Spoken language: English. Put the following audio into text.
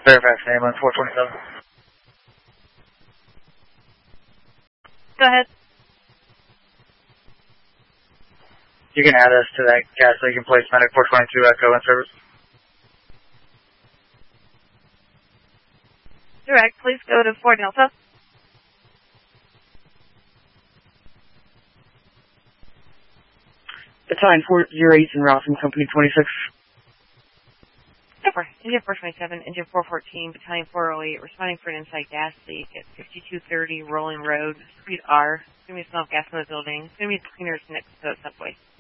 Fairfax, ambulance 427. Go ahead. You can add us to that gas station place, medic 422 Echo in service. Direct, please go to 4 Delta. Battalion 408 in route from Company 26. Engine 427, Engine 414, Battalion 408, responding for an inside gas leak at 5230 Rolling Road, Suite R. It's going to be a smell of gas in the building. It's going to be the cleaners next to the subway.